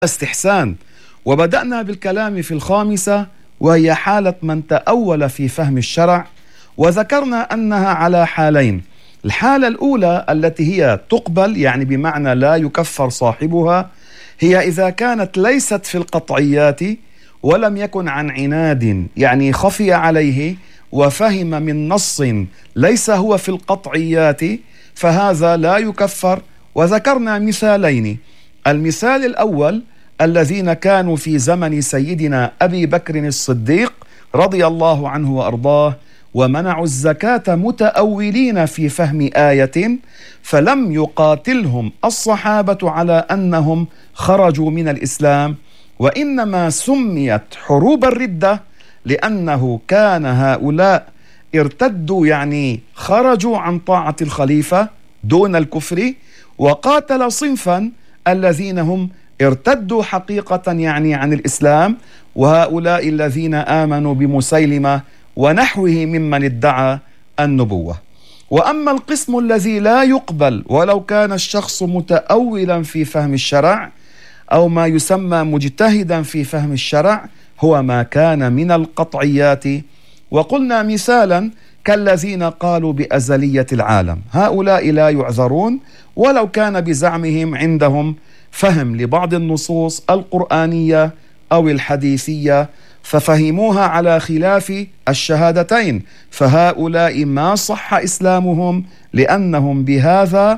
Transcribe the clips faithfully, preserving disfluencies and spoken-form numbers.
استحسان. وبدأنا بالكلام في الخامسة، وهي حالة من تأول في فهم الشرع، وذكرنا أنها على حالين. الحالة الأولى التي هي تقبل، يعني بمعنى لا يكفر صاحبها، هي إذا كانت ليست في القطعيات ولم يكن عن عناد، يعني خفي عليه وفهم من نص ليس هو في القطعيات، فهذا لا يكفر. وذكرنا مثالين. المثال الأول الذين كانوا في زمن سيدنا أبي بكر الصديق رضي الله عنه وأرضاه، ومنعوا الزكاة متأولين في فهم آية، فلم يقاتلهم الصحابة على أنهم خرجوا من الإسلام، وإنما سميت حروب الردة لأنه كان هؤلاء ارتدوا، يعني خرجوا عن طاعة الخليفة دون الكفر، وقاتل صنفا الذين هم ارتدوا حقيقة يعني عن الإسلام، وهؤلاء الذين آمنوا بمسيلمة ونحوه ممن ادعى النبوة. وأما القسم الذي لا يقبل ولو كان الشخص متأولا في فهم الشرع أو ما يسمى مجتهدا في فهم الشرع، هو ما كان من القطعيات. وقلنا مثالا كالذين قالوا بأزلية العالم، هؤلاء لا يعذرون ولو كان بزعمهم عندهم فهم لبعض النصوص القرآنية أو الحديثية، ففهموها على خلاف الشهادتين، فهؤلاء ما صح إسلامهم، لأنهم بهذا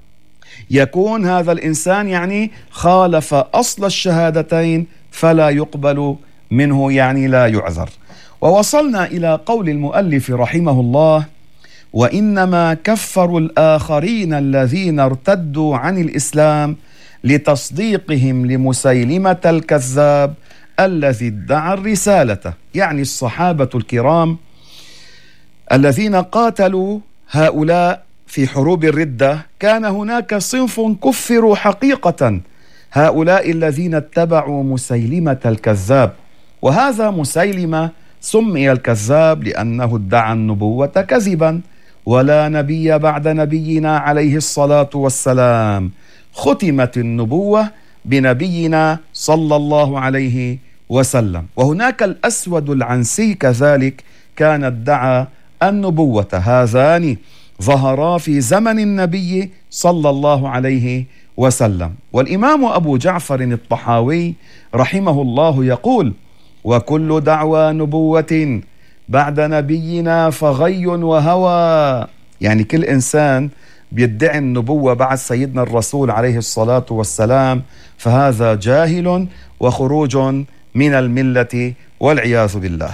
يكون هذا الإنسان يعني خالف أصل الشهادتين، فلا يقبل منه، يعني لا يعذر. ووصلنا إلى قول المؤلف رحمه الله: وإنما كفروا الآخرين الذين ارتدوا عن الإسلام لتصديقهم لمسيلمة الكذاب الذي ادعى الرسالة، يعني الصحابة الكرام الذين قاتلوا هؤلاء في حروب الردة. كان هناك صنف كفروا حقيقة، هؤلاء الذين اتبعوا مسيلمة الكذاب، وهذا مسيلمة سمي الكذاب لأنه ادعى النبوة كذبا، ولا نبي بعد نبينا عليه الصلاة والسلام. ختمت النبوة بنبينا صلى الله عليه وسلم. وهناك الأسود العنسي كذلك كان ادعى النبوة، هذان ظهرا في زمن النبي صلى الله عليه وسلم. والإمام أبو جعفر الطحاوي رحمه الله يقول: وكل دعوى نبوة بعد نبينا فغي وهوى، يعني كل إنسان بيدعي النبوة بعد سيدنا الرسول عليه الصلاة والسلام فهذا جاهل وخروج من الملة والعياذ بالله.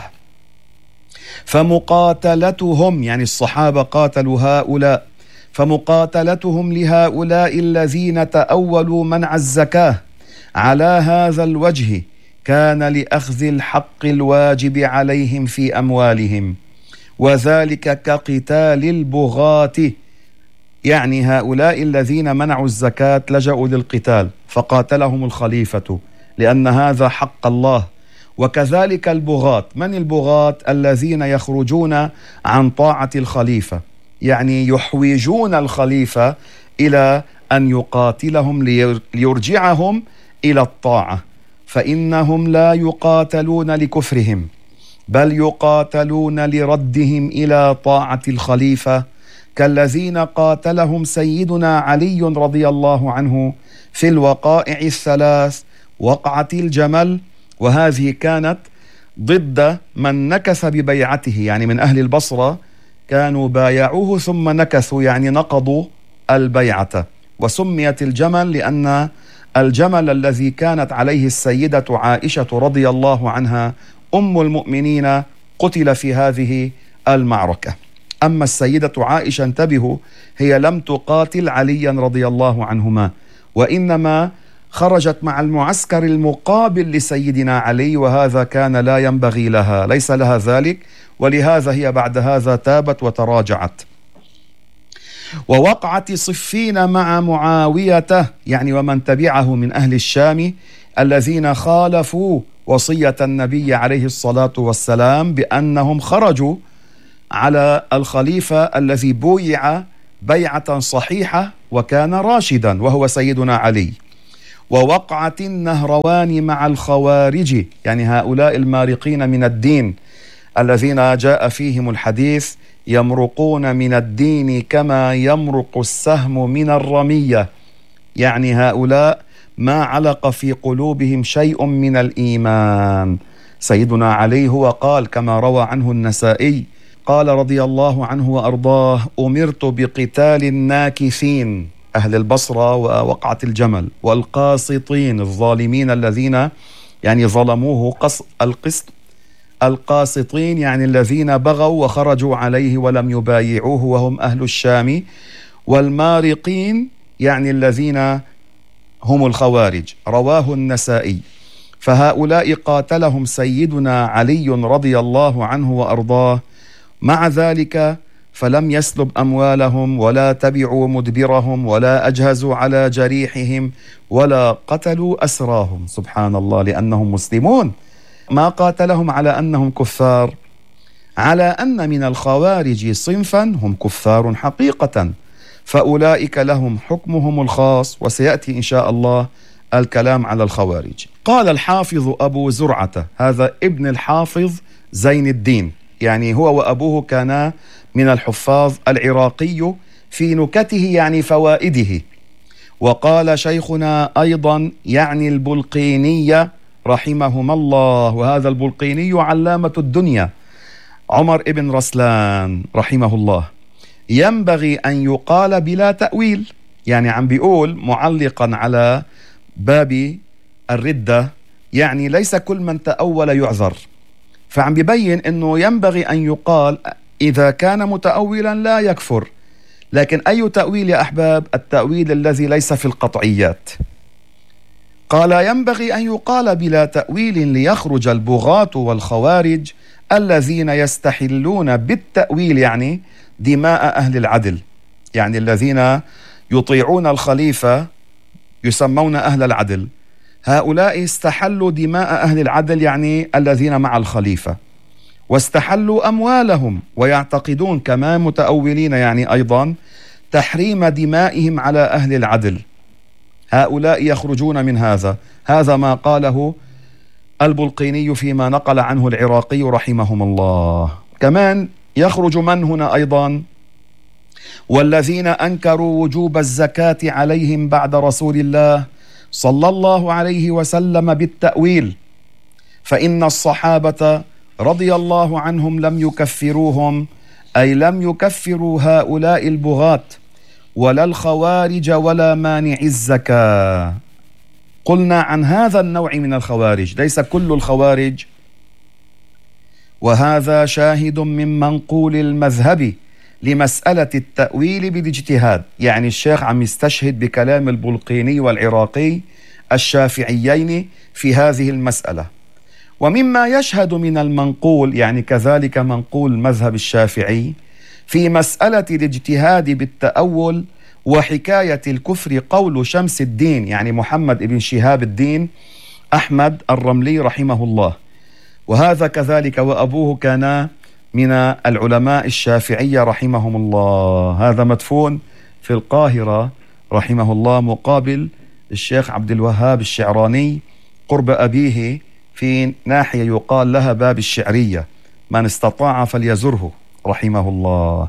فمقاتلتهم، يعني الصحابة قاتلوا هؤلاء، فمقاتلتهم لهؤلاء الذين تأولوا منع الزكاة على هذا الوجه كان لأخذ الحق الواجب عليهم في أموالهم، وذلك كقتال البغاة، يعني هؤلاء الذين منعوا الزكاة لجأوا للقتال فقاتلهم الخليفة لأن هذا حق الله. وكذلك البغاة، من البغاة؟ الذين يخرجون عن طاعة الخليفة، يعني يحوجون الخليفة إلى أن يقاتلهم ليرجعهم إلى الطاعة، فإنهم لا يقاتلون لكفرهم بل يقاتلون لردهم إلى طاعة الخليفة، كالذين قاتلهم سيدنا علي رضي الله عنه في الوقائع الثلاث: وقعة الجمل، وهذه كانت ضد من نكث ببيعته، يعني من أهل البصرة كانوا بايعوه ثم نكثوا، يعني نقضوا البيعة. وسميت الجمل لأن الجمل الذي كانت عليه السيدة عائشة رضي الله عنها أم المؤمنين قتل في هذه المعركة. أما السيدة عائشة، انتبهوا، هي لم تقاتل عليا رضي الله عنهما، وإنما خرجت مع المعسكر المقابل لسيدنا علي، وهذا كان لا ينبغي لها، ليس لها ذلك، ولهذا هي بعد هذا تابت وتراجعت. ووقعة صفين مع معاوية، يعني ومن تبعه من أهل الشام الذين خالفوا وصية النبي عليه الصلاة والسلام بأنهم خرجوا على الخليفة الذي بويع بيعة صحيحة وكان راشدا وهو سيدنا علي. ووقعت النهروان مع الخوارج، يعني هؤلاء المارقين من الدين الذين جاء فيهم الحديث يمرقون من الدين كما يمرق السهم من الرمية، يعني هؤلاء ما علق في قلوبهم شيء من الإيمان. سيدنا علي هو قال كما روى عنه النسائي قال رضي الله عنه وأرضاه: أمرت بقتال الناكثين أهل البصرة ووقعة الجمل، والقاسطين الظالمين الذين يعني ظلموه قص القسط القاسطين يعني الذين بغوا وخرجوا عليه ولم يبايعوه وهم أهل الشام، والمارقين يعني الذين هم الخوارج. رواه النسائي. فهؤلاء قاتلهم سيدنا علي رضي الله عنه وأرضاه، مع ذلك فلم يسلب أموالهم ولا تبعوا مدبرهم ولا أجهزوا على جريحهم ولا قتلوا أسراهم، سبحان الله، لأنهم مسلمون. ما قاتلهم على أنهم كفار، على أن من الخوارج صنفا هم كفار حقيقة، فأولئك لهم حكمهم الخاص، وسيأتي إن شاء الله الكلام على الخوارج. قال الحافظ أبو زرعة، هذا ابن الحافظ زين الدين، يعني هو وأبوه كانا من الحفاظ، العراقي، في نكته يعني فوائده. وقال شيخنا أيضا يعني البلقيني رحمهما الله، وهذا البلقيني علامة الدنيا عمر ابن رسلان رحمه الله: ينبغي أن يقال بلا تأويل، يعني عم بيقول معلقا على باب الردة، يعني ليس كل من تأول يعذر، فعم بيبين أنه ينبغي أن يقال إذا كان متأولا لا يكفر. لكن أي تأويل يا أحباب؟ التأويل الذي ليس في القطعيات. قال ينبغي أن يقال بلا تأويل ليخرج البغاة والخوارج الذين يستحلون بالتأويل يعني دماء أهل العدل، يعني الذين يطيعون الخليفة يسمون أهل العدل، هؤلاء استحلوا دماء أهل العدل يعني الذين مع الخليفة، واستحلوا أموالهم، ويعتقدون كما متأولين يعني أيضا تحريم دمائهم على أهل العدل. هؤلاء يخرجون من هذا. هذا ما قاله البلقيني فيما نقل عنه العراقي رحمهم الله. كمان يخرج من هنا أيضا؟ والذين أنكروا وجوب الزكاة عليهم بعد رسول الله صلى الله عليه وسلم بالتأويل، فإن الصحابة رضي الله عنهم لم يكفروهم، أي لم يكفروا هؤلاء البغاة ولا الخوارج ولا مانع الزكاة. قلنا عن هذا النوع من الخوارج، ليس كل الخوارج، وهذا شاهد من منقول المذهب لمسألة التأويل بالاجتهاد، يعني الشيخ عم يستشهد بكلام البلقيني والعراقي الشافعيين في هذه المسألة. ومما يشهد من المنقول يعني كذلك منقول مذهب الشافعي في مسألة الاجتهاد بالتأول وحكاية الكفر قول شمس الدين يعني محمد بن شهاب الدين أحمد الرملي رحمه الله، وهذا كذلك وأبوه كان من العلماء الشافعية رحمهم الله. هذا مدفون في القاهرة رحمه الله مقابل الشيخ عبد الوهاب الشعراني قرب أبيه في ناحية يقال لها باب الشعرية، من استطاع فليزره رحمه الله.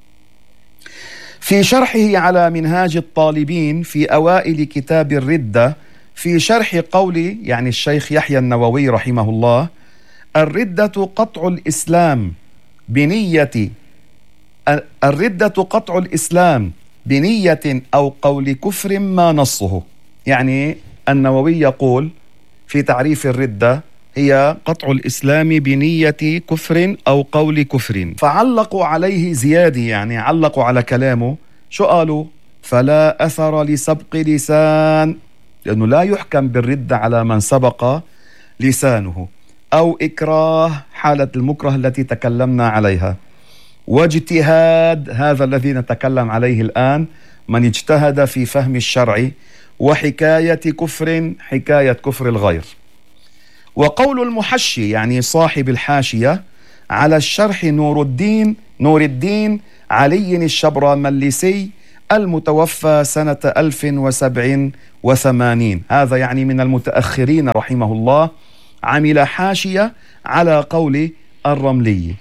في شرحه على منهاج الطالبين في أوائل كتاب الردة، في شرح قول يعني الشيخ يحيى النووي رحمه الله: الردة قطع الإسلام بنية الردة قطع الإسلام بنية أو قول كفر ما نصه. يعني النووي يقول في تعريف الردة هي قطع الإسلام بنية كفر أو قول كفر، فعلقوا عليه زيادة، يعني علقوا على كلامه. شو قالوا؟ فلا أثر لسبق لسان، لأنه لا يحكم بالردة على من سبق لسانه، أو إكراه حالة المكره التي تكلمنا عليها، واجتهاد هذا الذي نتكلم عليه الآن، من اجتهد في فهم الشرع، وحكاية كفر حكاية كفر الغير. وقول المحشي يعني صاحب الحاشية على الشرح نور الدين نور الدين علي الشبرملسي المتوفى سنة ألف وسبع وثمانين، هذا يعني من المتأخرين رحمه الله، عمل حاشية على قول الرملي.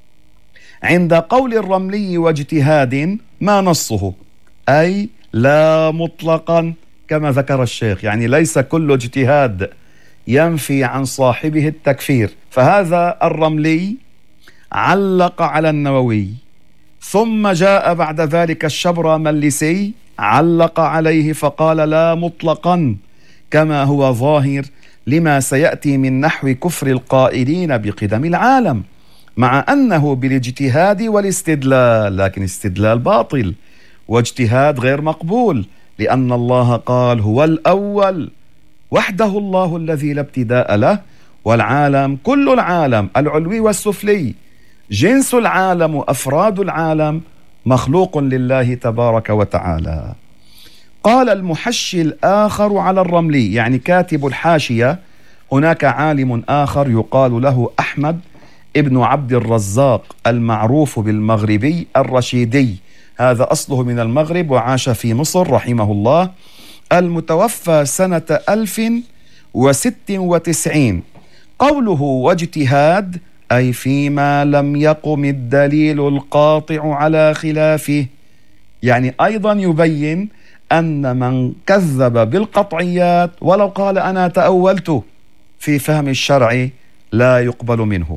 عند قول الرملي واجتهاد ما نصه، أي لا مطلقا كما ذكر الشيخ، يعني ليس كل اجتهاد ينفي عن صاحبه التكفير. فهذا الرملي علق على النووي، ثم جاء بعد ذلك الشبرملسي علق عليه فقال لا مطلقا كما هو ظاهر لما سيأتي من نحو كفر القائلين بقدم العالم، مع أنه بالاجتهاد والاستدلال، لكن استدلال باطل واجتهاد غير مقبول، لأن الله قال هو الأول وحده الله الذي لا ابتداء له، والعالم كل العالم العلوي والسفلي، جنس العالم أفراد العالم مخلوق لله تبارك وتعالى. قال المحشي الآخر على الرملي، يعني كاتب الحاشية، هناك عالم آخر يقال له أحمد ابن عبد الرزاق المعروف بالمغربي الرشيدي، هذا أصله من المغرب وعاش في مصر رحمه الله، المتوفى سنة ألف وست وتسعين. قوله واجتهاد أي فيما لم يقم الدليل القاطع على خلافه، يعني أيضا يبين أن من كذب بالقطعيات ولو قال أنا تأولت في فهم الشرع لا يقبل منه.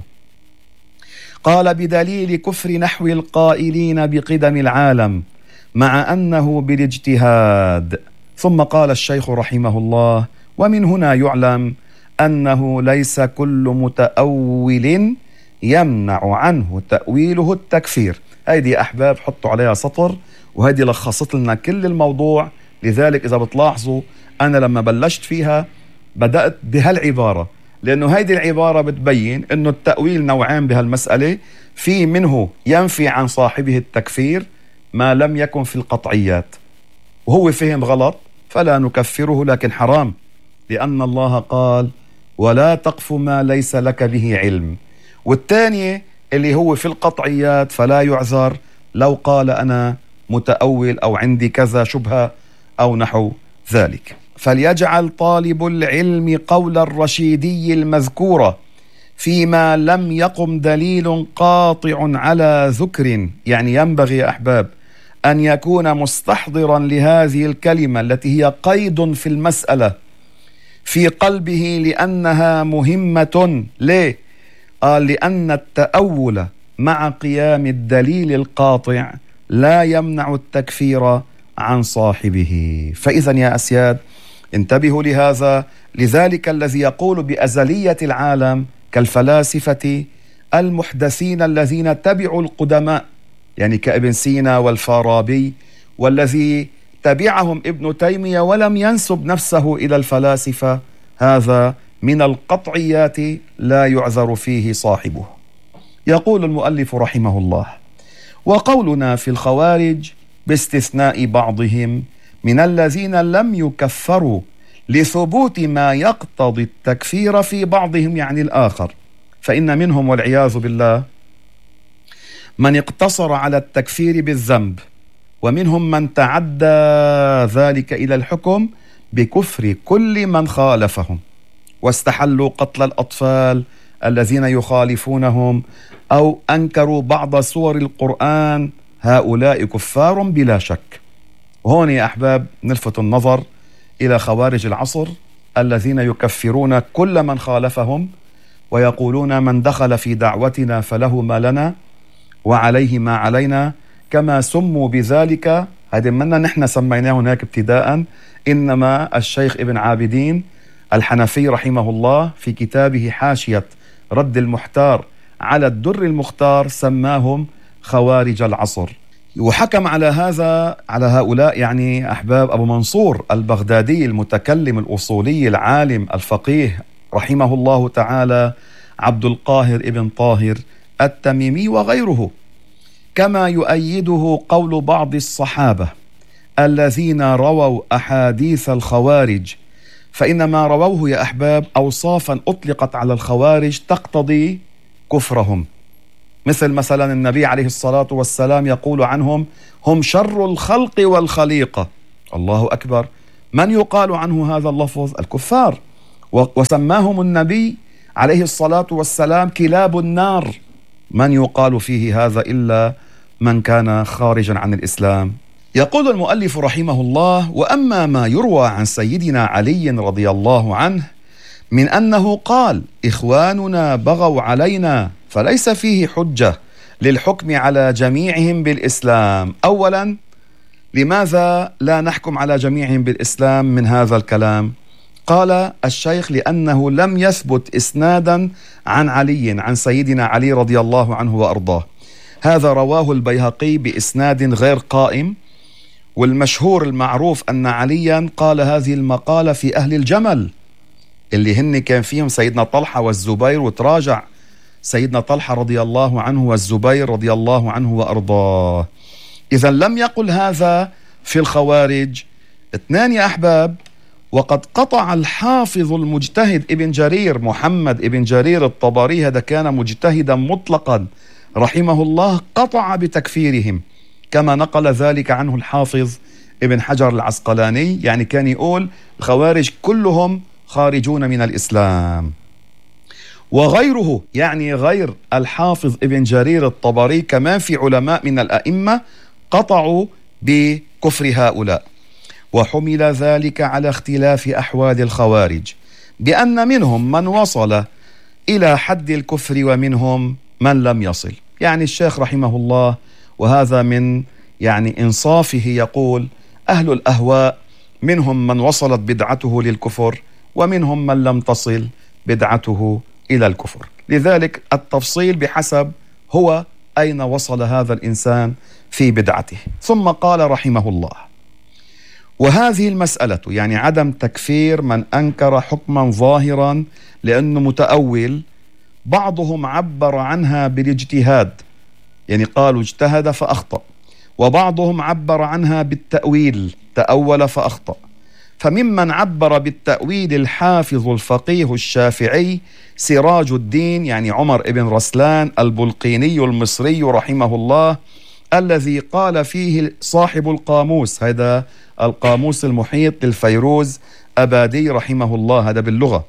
قال بدليل كفر نحو القائلين بقدم العالم مع أنه بالاجتهاد. ثم قال الشيخ رحمه الله ومن هنا يعلم أنه ليس كل متأول يمنع عنه تأويله التكفير. هيدي أحباب حطوا عليها سطر، وهيدي لخصت لنا كل الموضوع. لذلك إذا بتلاحظوا أنا لما بلشت فيها بدأت بهالعبارة، لأنه هيدي العبارة بتبين أنه التأويل نوعين بهالمسألة، في منه ينفي عن صاحبه التكفير ما لم يكن في القطعيات، وهو فهم غلط فلا نكفره، لكن حرام، لأن الله قال ولا تقف ما ليس لك به علم. والثانية اللي هو في القطعيات فلا يعذر لو قال أنا متأول أو عندي كذا شبهة أو نحو ذلك. فليجعل طالب العلم قول الرشيدي المذكورة فيما لم يقم دليل قاطع على ذكر، يعني ينبغي يا أحباب أن يكون مستحضرا لهذه الكلمة التي هي قيد في المسألة في قلبه، لأنها مهمة. ليه؟ قال لأن التأول مع قيام الدليل القاطع لا يمنع التكفير عن صاحبه. فإذا يا أسياد انتبهوا لهذا. لذلك الذي يقول بأزلية العالم كالفلاسفة المحدثين الذين تبعوا القدماء، يعني كابن سينا والفارابي، والذي تبعهم ابن تيمية ولم ينسب نفسه إلى الفلاسفة، هذا من القطعيات لا يعذر فيه صاحبه. يقول المؤلف رحمه الله وقولنا في الخوارج باستثناء بعضهم من الذين لم يكفروا لثبوت ما يقتضي التكفير في بعضهم، يعني الآخر، فإن منهم والعياذ بالله من اقتصر على التكفير بالذنب، ومنهم من تعدى ذلك إلى الحكم بكفر كل من خالفهم، واستحلوا قتل الأطفال الذين يخالفونهم أو أنكروا بعض سور القرآن، هؤلاء كفار بلا شك. وهون يا أحباب نلفت النظر إلى خوارج العصر الذين يكفرون كل من خالفهم، ويقولون من دخل في دعوتنا فله ما لنا وعليه ما علينا، كما سموا بذلك. هذا منا نحن سميناه هناك ابتداء، إنما الشيخ ابن عابدين الحنفي رحمه الله في كتابه حاشية رد المحتار على الدر المختار سماهم خوارج العصر. وحكم على هذا على هؤلاء يعني أحباب أبو منصور البغدادي المتكلم الأصولي العالم الفقيه رحمه الله تعالى، عبد القاهر ابن طاهر التميمي وغيره. كما يؤيده قول بعض الصحابة الذين رووا أحاديث الخوارج، فإن ما رووه يا أحباب أوصافا أطلقت على الخوارج تقتضي كفرهم، مثل مثلا النبي عليه الصلاة والسلام يقول عنهم هم شر الخلق والخليقة، الله أكبر، من يقال عنه هذا اللفظ؟ الكفار، وسماهم النبي عليه الصلاة والسلام كلاب النار. من يقال فيه هذا إلا من كان خارجا عن الإسلام؟ يقول المؤلف رحمه الله: وأما ما يروى عن سيدنا علي رضي الله عنه من أنه قال: إخواننا بغوا علينا، فليس فيه حجة للحكم على جميعهم بالإسلام. أولا، لماذا لا نحكم على جميعهم بالإسلام من هذا الكلام؟ قال الشيخ: لأنه لم يثبت إسنادا عن علي، عن سيدنا علي رضي الله عنه وأرضاه. هذا رواه البيهقي بإسناد غير قائم، والمشهور المعروف أن عليا قال هذه المقالة في أهل الجمل اللي هن كان فيهم سيدنا طلحة والزبير، وتراجع سيدنا طلحة رضي الله عنه والزبير رضي الله عنه وأرضاه. إذا لم يقل هذا في الخوارج. اثنان يا أحباب، وقد قطع الحافظ المجتهد ابن جرير، محمد ابن جرير الطبري، هذا كان مجتهدا مطلقا رحمه الله، قطع بتكفيرهم، كما نقل ذلك عنه الحافظ ابن حجر العسقلاني. يعني كان يقول الخوارج كلهم خارجون من الإسلام. وغيره، يعني غير الحافظ ابن جرير الطبري، كمان في علماء من الأئمة قطعوا بكفر هؤلاء. وحمل ذلك على اختلاف أحوال الخوارج، بأن منهم من وصل إلى حد الكفر ومنهم من لم يصل. يعني الشيخ رحمه الله، وهذا من يعني إنصافه، يقول: أهل الأهواء منهم من وصلت بدعته للكفر، ومنهم من لم تصل بدعته إلى الكفر. لذلك التفصيل بحسب هو أين وصل هذا الإنسان في بدعته. ثم قال رحمه الله: وهذه المسألة، يعني عدم تكفير من أنكر حكما ظاهرا لأنه متأول، بعضهم عبر عنها بالاجتهاد، يعني قالوا اجتهد فأخطأ، وبعضهم عبر عنها بالتأويل، تأول فأخطأ. فممن عبر بالتأويل الحافظ الفقيه الشافعي سراج الدين، يعني عمر ابن رسلان البلقيني المصري رحمه الله، الذي قال فيه صاحب القاموس، هذا القاموس المحيط للفيروز أبادي رحمه الله، هذا باللغة،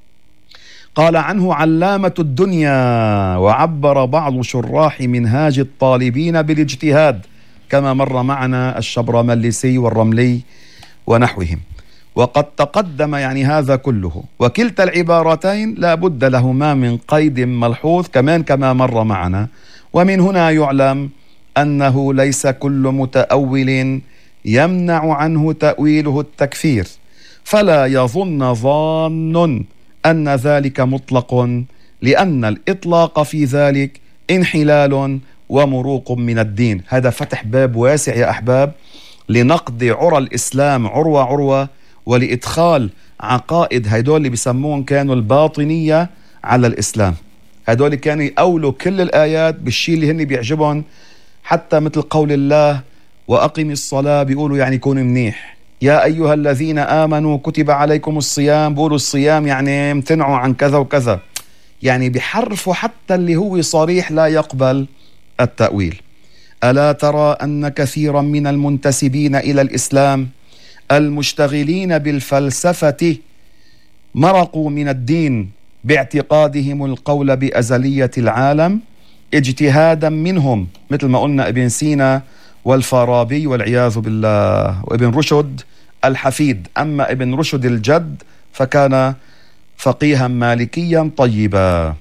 قال عنه علامة الدنيا. وعبر بعض شراح منهاج الطالبين بالاجتهاد، كما مر معنا الشبرملسي والرملي ونحوهم. وقد تقدم يعني هذا كله، وكلتا العبارتين لا بد لهما من قيد ملحوظ كمان كما مر معنا. ومن هنا يعلم أنه ليس كل متأول يمنع عنه تأويله التكفير، فلا يظن ظان أن ذلك مطلق، لأن الإطلاق في ذلك انحلال ومروق من الدين. هذا فتح باب واسع يا أحباب لنقد عرى الإسلام عروة عروة، ولإدخال عقائد هيدول اللي بيسمون كانوا الباطنية على الإسلام. هيدول كانوا يأولوا كل الآيات بالشيء اللي هن بيعجبهم، حتى مثل قول الله: وأقم الصلاة، بيقولوا يعني يكون منيح. يا أيها الذين آمنوا كتب عليكم الصيام، بيقولوا الصيام يعني امتنعوا عن كذا وكذا. يعني بيحرفوا حتى اللي هو صريح لا يقبل التأويل. ألا ترى أن كثيرا من المنتسبين إلى الإسلام المشتغلين بالفلسفة مرقوا من الدين باعتقادهم القول بأزلية العالم اجتهادا منهم، مثل ما قلنا ابن سينا والفارابي والعياذ بالله، وابن رشد الحفيد. أما ابن رشد الجد فكان فقيها مالكيا طيبا.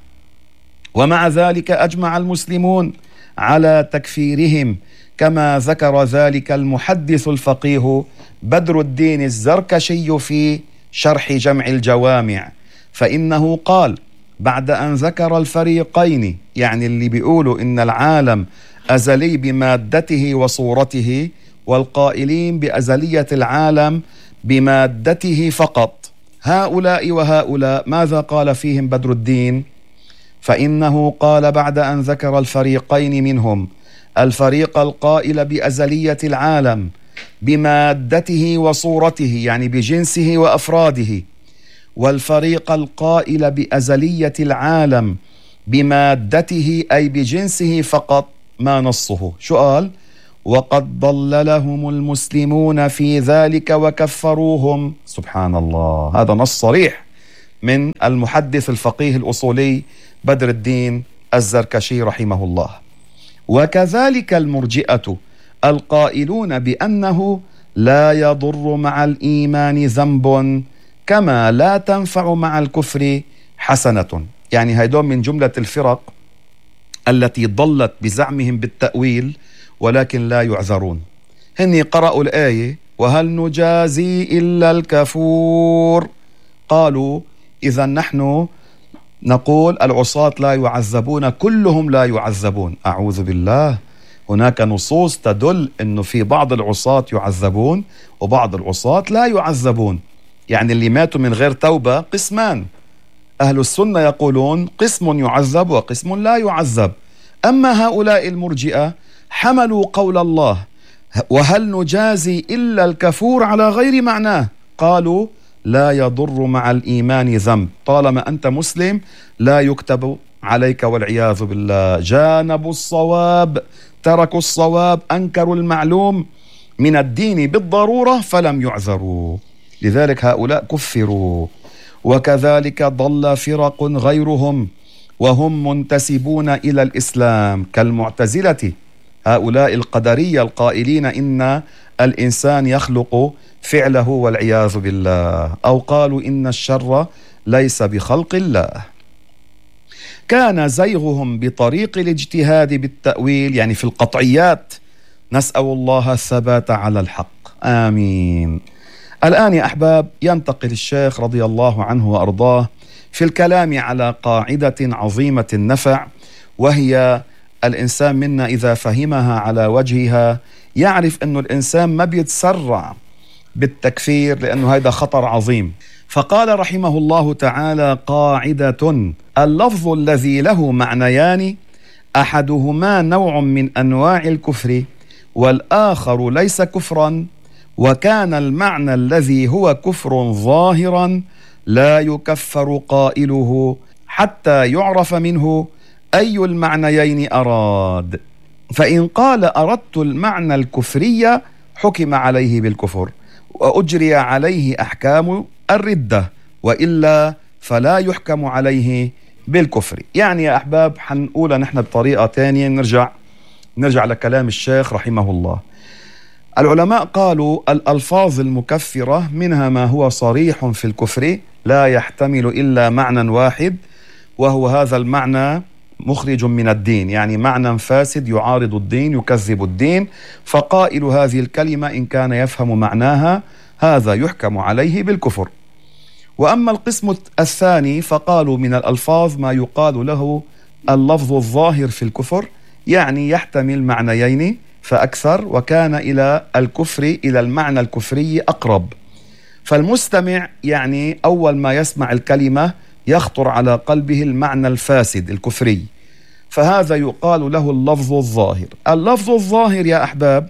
ومع ذلك أجمع المسلمون على تكفيرهم، كما ذكر ذلك المحدث الفقيه بدر الدين الزركشي في شرح جمع الجوامع، فإنه قال بعد أن ذكر الفريقين، يعني اللي بيقولوا إن العالم أزلي بمادته وصورته، والقائلين بأزلية العالم بمادته فقط، هؤلاء وهؤلاء، ماذا قال فيهم بدر الدين؟ فإنه قال بعد أن ذكر الفريقين منهم: الفريق القائل بأزلية العالم بمادته وصورته، يعني بجنسه وأفراده، والفريق القائل بأزلية العالم بمادته أي بجنسه فقط، ما نصه؟ شو قال؟ وقد ضللهم المسلمون في ذلك وكفروهم. سبحان الله، هذا نص صريح من المحدث الفقيه الأصولي بدر الدين الزركشي رحمه الله. وكذلك المرجئة القائلون بأنه لا يضر مع الإيمان ذنب كما لا تنفع مع الكفر حسنة. يعني هيدون من جملة الفرق التي ضلت بزعمهم بالتأويل ولكن لا يعذرون. هني قرأوا الآية وهل نجازي إلا الكفور، قالوا إذا نحن نقول العصاة لا يعذبون، كلهم لا يعذبون. أعوذ بالله، هناك نصوص تدل أنه في بعض العصاة يعذبون وبعض العصاة لا يعذبون. يعني اللي ماتوا من غير توبة قسمان، أهل السنة يقولون قسم يعذب وقسم لا يعذب. أما هؤلاء المرجئة حملوا قول الله وهل نجازي إلا الكفور على غير معناه، قالوا لا يضر مع الإيمان ذنب، طالما أنت مسلم لا يكتب عليك والعياذ بالله. جانبوا الصواب، تركوا الصواب، أنكروا المعلوم من الدين بالضرورة فلم يعذروا، لذلك هؤلاء كفروا. وكذلك ضل فرق غيرهم وهم منتسبون إلى الإسلام كالمعتزلة، هؤلاء القدرية القائلين إن الإنسان يخلق فعله والعياذ بالله، أو قالوا إن الشر ليس بخلق الله. كان زيغهم بطريق الاجتهاد بالتأويل، يعني في القطعيات، نسأل الله الثبات على الحق، آمين. الآن يا أحباب ينتقل الشيخ رضي الله عنه وأرضاه في الكلام على قاعدة عظيمة النفع، وهي الإنسان منا إذا فهمها على وجهها يعرف أن الإنسان ما بيتسرع بالتكفير، لأنه هذا خطر عظيم. فقال رحمه الله تعالى: قاعدة: اللفظ الذي له معنيان أحدهما نوع من أنواع الكفر والآخر ليس كفرا، وكان المعنى الذي هو كفر ظاهرا لا يكفر قائله حتى يعرف منه أي المعنيين أراد. فإن قال أردت المعنى الكفري حكم عليه بالكفر وأجري عليه أحكام الردة، وإلا فلا يحكم عليه بالكفر. يعني يا أحباب حنقولها نحن بطريقة تانية، نرجع نرجع لكلام الشيخ رحمه الله. العلماء قالوا الألفاظ المكفرة منها ما هو صريح في الكفر لا يحتمل إلا معنى واحد، وهو هذا المعنى مخرج من الدين، يعني معنى فاسد يعارض الدين يكذب الدين، فقائل هذه الكلمة إن كان يفهم معناها هذا يحكم عليه بالكفر. وأما القسم الثاني فقالوا من الألفاظ ما يقال له اللفظ الظاهر في الكفر، يعني يحتمل معنيين فأكثر، وكان إلى الكفر إلى المعنى الكفري أقرب. فالمستمع يعني أول ما يسمع الكلمة يخطر على قلبه المعنى الفاسد الكفري، فهذا يقال له اللفظ الظاهر. اللفظ الظاهر يا أحباب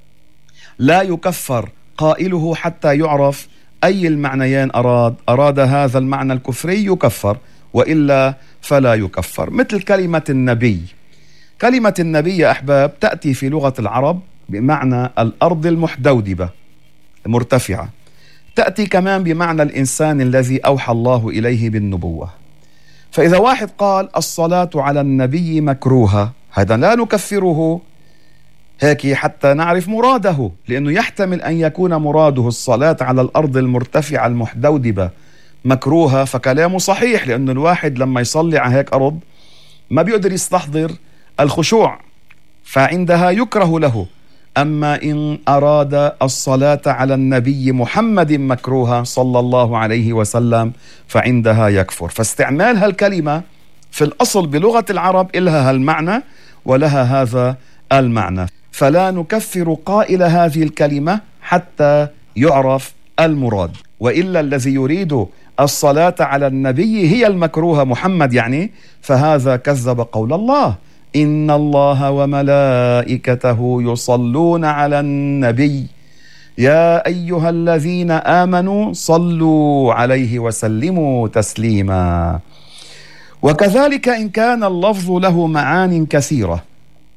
لا يكفر قائله حتى يعرف أي المعنيين أراد. أراد هذا المعنى الكفري يكفر، وإلا فلا يكفر. مثل كلمة النبي. كلمة النبي يا أحباب تأتي في لغة العرب بمعنى الأرض المحدودبة المرتفعة، تأتي كمان بمعنى الإنسان الذي أوحى الله إليه بالنبوة. فإذا واحد قال الصلاة على النبي مكروهة، هذا لا نكفره هيك حتى نعرف مراده، لأنه يحتمل أن يكون مراده الصلاة على الأرض المرتفعة المحدودبة مكروهة، فكلامه صحيح، لأن الواحد لما يصلي على هيك أرض ما بيقدر يستحضر الخشوع، فعندها يكره له. أما إن أراد الصلاة على النبي محمد مكروها صلى الله عليه وسلم فعندها يكفر. فاستعمال هالكلمة في الأصل بلغة العرب إلها هالمعنى ولها هذا المعنى، فلا نكفر قائل هذه الكلمة حتى يعرف المراد، وإلا الذي يريد الصلاة على النبي هي المكروهة محمد يعني، فهذا كذب قول الله: إن الله وملائكته يصلون على النبي يا أيها الذين آمنوا صلوا عليه وسلموا تسليما. وكذلك إن كان اللفظ له معان كثيرة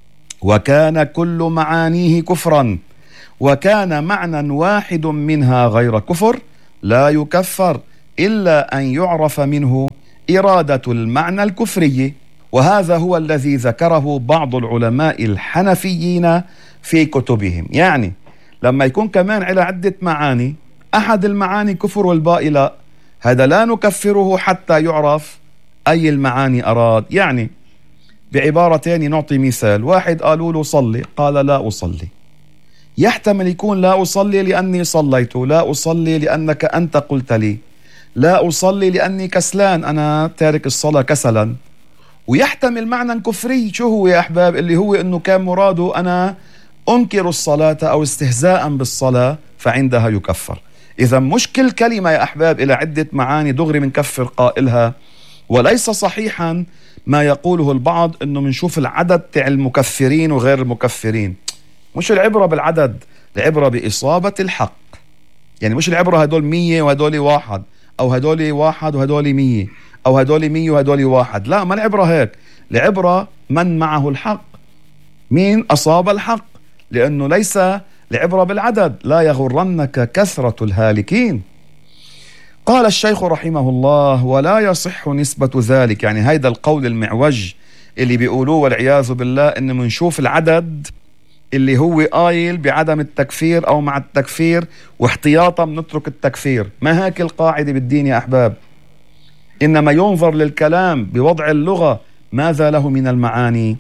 وكان كل معانيه كفرا، وكان معنى واحد منها غير كفر لا يكفر إلا أن يعرف منه إرادة المعنى الكفري. وهذا هو الذي ذكره بعض العلماء الحنفيين في كتبهم. يعني لما يكون كمان على عدة معاني، أحد المعاني كفر والباقي لا، هذا لا نكفره حتى يعرف أي المعاني أراد. يعني بعبارة تانية نعطي مثال، واحد قالوا له صلي، قال لا أصلي، يحتمل يكون لا أصلي لأني صليت، لا أصلي لأنك أنت قلت لي، لا أصلي لأني كسلان، أنا تارك الصلاة كسلا. ويحتمل معنى كفري، شو هو يا أحباب؟ اللي هو أنه كان مراده أنا أنكر الصلاة أو استهزاء بالصلاة، فعندها يكفر. إذا مش كل كلمة يا أحباب إلى عدة معاني دغري من كفر قائلها. وليس صحيحا ما يقوله البعض أنه منشوف العدد تاع المكفرين وغير المكفرين. مش العبرة بالعدد، العبرة بإصابة الحق. يعني مش العبرة هدول مية وهدول واحد، أو هدول واحد وهدول مية، أو هدول مية وهدول واحد. لا، ما العبرة هيك. العبرة من معه الحق، مين أصاب الحق، لأنه ليس العبرة بالعدد. لا يغرنك كثرة الهالكين. قال الشيخ رحمه الله: ولا يصح نسبة ذلك. يعني هيدا القول المعوج اللي بيقولوه والعياذ بالله، إن منشوف العدد اللي هو قايل بعدم التكفير أو مع التكفير، واحتياطا نترك التكفير. ما هيك القاعدة بالدين يا أحباب. إنما ينظر للكلام بوضع اللغة ماذا له من المعاني.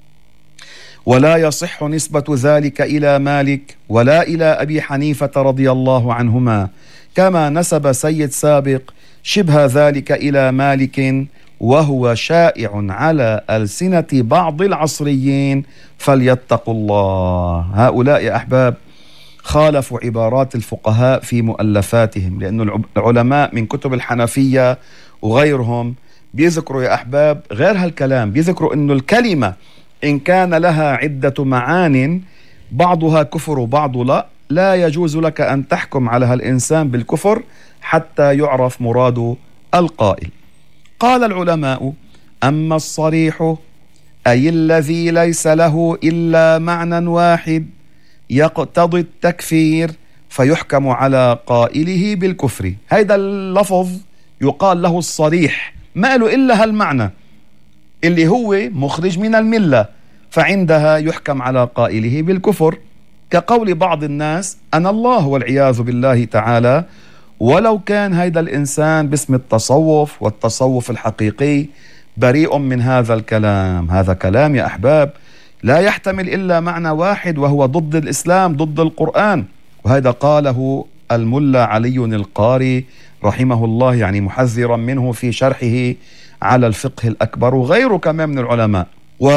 ولا يصح نسبة ذلك إلى مالك ولا إلى أبي حنيفة رضي الله عنهما، كما نسب سيد سابق شبه ذلك إلى مالك، وهو شائع على ألسنة بعض العصريين، فليتقوا الله. هؤلاء يا أحباب خالفوا عبارات الفقهاء في مؤلفاتهم، لأن العلماء من كتب الحنفية وغيرهم بيذكروا يا أحباب غير هالكلام. بيذكروا أنه الكلمة إن كان لها عدة معان بعضها كفر وبعض لا، لا يجوز لك أن تحكم على هالإنسان بالكفر حتى يعرف مراد القائل. قال العلماء: أما الصريح أي الذي ليس له إلا معنى واحد يقتضي التكفير، فيحكم على قائله بالكفر. هذا اللفظ يقال له الصريح، ما له إلا هالمعنى اللي هو مخرج من الملة، فعندها يحكم على قائله بالكفر. كقول بعض الناس أنا الله والعياذ بالله تعالى، ولو كان هيدا الإنسان باسم التصوف والتصوف الحقيقي بريء من هذا الكلام. هذا كلام يا أحباب لا يحتمل إلا معنى واحد، وهو ضد الإسلام، ضد القرآن. وهذا قاله الملا علي القاري رحمه الله، يعني محذرا منه في شرحه على الفقه الأكبر، وغيره كمان من العلماء.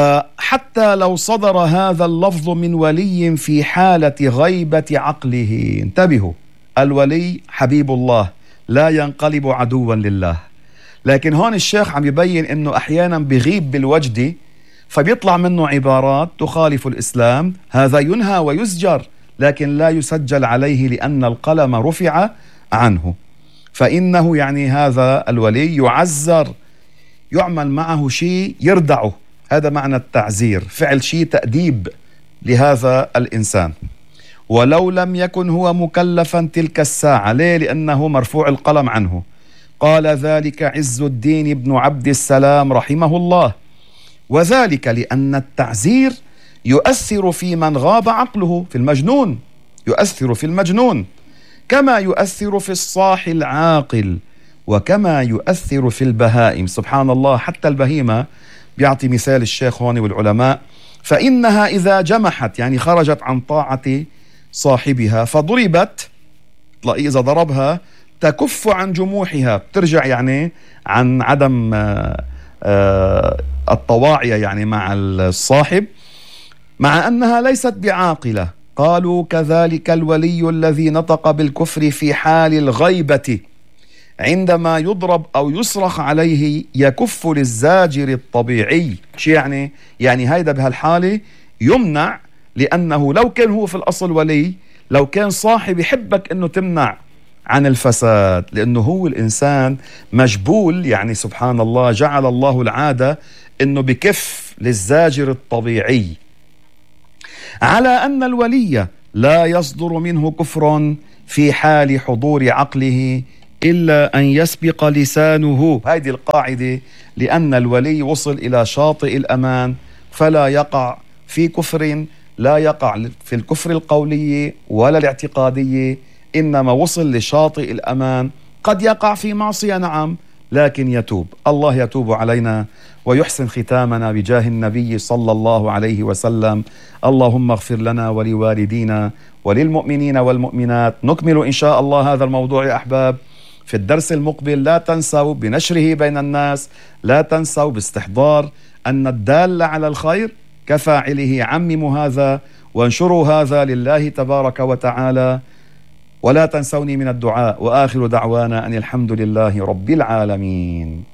وحتى لو صدر هذا اللفظ من ولي في حالة غيبة عقله، انتبهوا، الولي حبيب الله لا ينقلب عدوا لله. لكن هون الشيخ عم يبين انه احيانا بغيب بالوجد، فبيطلع منه عبارات تخالف الإسلام، هذا ينهى ويزجر، لكن لا يسجل عليه لأن القلم رفع عنه. فإنه يعني هذا الولي يعزر، يعمل معه شيء يردعه. هذا معنى التعزير، فعل شيء تأديب لهذا الإنسان. ولو لم يكن هو مكلفا تلك الساعة، ليه؟ لأنه مرفوع القلم عنه. قال ذلك عز الدين بن عبد السلام رحمه الله: وذلك لأن التعزير يؤثر في من غاب عقله، في المجنون، يؤثر في المجنون كما يؤثر في الصاحي العاقل، وكما يؤثر في البهائم. سبحان الله، حتى البهيمة بيعطي مثال الشيخ هون والعلماء، فإنها إذا جمحت، يعني خرجت عن طاعة صاحبها، فضربت، تلاقي إذا ضربها تكف عن جموحها، بترجع يعني عن عدم آآ آآ الطواعية يعني مع الصاحب، مع أنها ليست بعاقلة. قالوا كذلك الولي الذي نطق بالكفر في حال الغيبة عندما يضرب أو يصرخ عليه يكف للزاجر الطبيعي. شو يعني؟ يعني هيدا بهالحالة يمنع، لأنه لو كان هو في الأصل ولي، لو كان صاحب يحبك أنه تمنع عن الفساد، لأنه هو الإنسان مجبول، يعني سبحان الله جعل الله العادة أنه بكف للزاجر الطبيعي. على أن الولي لا يصدر منه كفر في حال حضور عقله إلا أن يسبق لسانه. هذه القاعدة، لأن الولي وصل إلى شاطئ الأمان فلا يقع في كفر، لا يقع في الكفر القولي ولا الاعتقادي، إنما وصل لشاطئ الأمان. قد يقع في معصية نعم، لكن يتوب. الله يتوب علينا ويحسن ختامنا بجاه النبي صلى الله عليه وسلم. اللهم اغفر لنا ولوالدينا وللمؤمنين والمؤمنات. نكمل إن شاء الله هذا الموضوع يا أحباب في الدرس المقبل. لا تنسوا بنشره بين الناس، لا تنسوا باستحضار أن الدال على الخير كفاعله. عمموا هذا وانشروا هذا لله تبارك وتعالى، ولا تنسوني من الدعاء. وآخر دعوانا أن الحمد لله رب العالمين.